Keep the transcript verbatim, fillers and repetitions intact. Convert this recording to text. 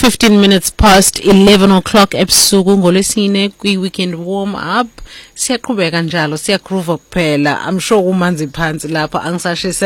fifteen minutes past eleven o'clock ebusuku ngolesine kwi-weekend warm up. Siyaqhubeka njalo, siyagroove kuphela. I'm sure kumanzi phansi lapha angisashisa